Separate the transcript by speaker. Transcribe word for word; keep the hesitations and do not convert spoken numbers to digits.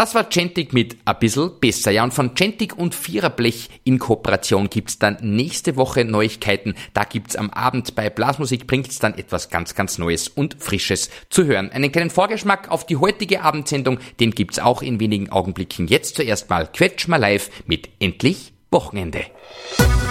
Speaker 1: Das war Gentic mit ein bisschen besser. Ja, und von Gentic und Viererblech in Kooperation gibt's dann nächste Woche Neuigkeiten. Da gibt's am Abend bei Blasmusik, bringt's dann etwas ganz, ganz Neues und Frisches zu hören. Einen kleinen Vorgeschmack auf die heutige Abendsendung, den gibt's auch in wenigen Augenblicken. Jetzt zuerst mal Quetsch mal live mit Endlich Wochenende.